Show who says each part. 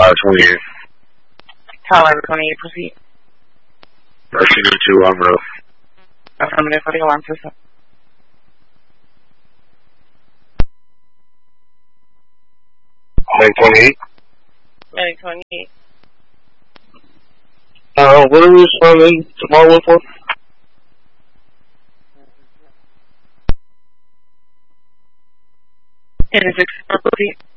Speaker 1: 28.
Speaker 2: Tower 28, proceed.
Speaker 1: Rushing into on roof.
Speaker 2: Affirmative for the alarm system.
Speaker 1: Medic 28.
Speaker 2: Medic 28.
Speaker 1: What are we responding tomorrow for?
Speaker 2: And 6, proceed.